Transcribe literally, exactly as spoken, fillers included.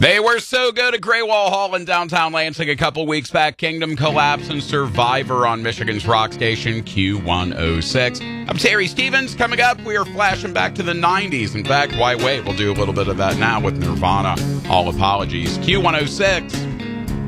They were so good at Greywall Hall in downtown Lansing a couple weeks back. Kingdom Collapse and Survivor on Michigan's rock station Q one oh six. I'm Terry Stevens. Coming up, we are flashing back to the nineties. In fact, why wait? We'll do a little bit of that now with Nirvana. All apologies. Q one oh six.